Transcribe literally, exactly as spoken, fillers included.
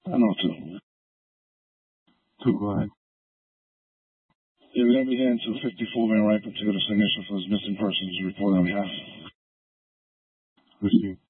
I know two. Two, go ahead. David Evidence, two fifty-four Man Right, particular signature for his missing persons report on behalf. Who's she?